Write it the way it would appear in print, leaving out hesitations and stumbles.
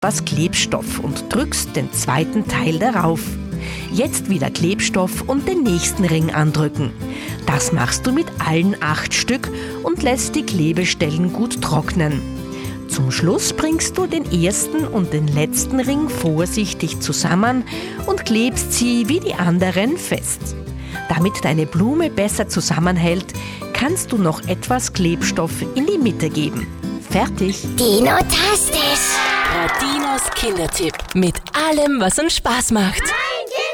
etwas Klebstoff und drückst den zweiten Teil darauf. Jetzt wieder Klebstoff und den nächsten Ring andrücken. Das machst du mit allen 8 Stück und lässt die Klebestellen gut trocknen. Zum Schluss bringst du den ersten und den letzten Ring vorsichtig zusammen und klebst sie wie die anderen fest. Damit deine Blume besser zusammenhält, kannst du noch etwas Klebstoff in die Mitte geben. Fertig! Dino-tastisch! Radinos Kindertipp. Mit allem, was uns Spaß macht.